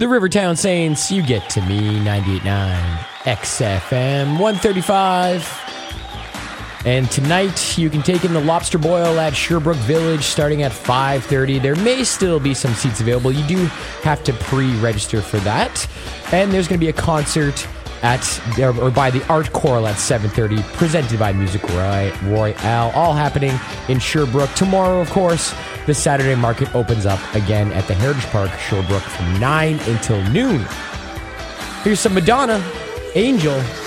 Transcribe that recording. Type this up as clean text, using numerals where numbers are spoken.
The Rivertown Saints, you get to me, 98.9 XFM 135. And tonight, you can take in the Lobster Boil at Sherbrooke Village starting at 5:30. There may still be some seats available. You do have to pre-register for that. And there's going to be a concert by the Art Choral at 7:30, presented by Music Royale, all happening in Sherbrooke. Tomorrow, of course, the Saturday market opens up again at the Heritage Park, Sherbrooke, from 9 until noon. Here's some Madonna, Angel.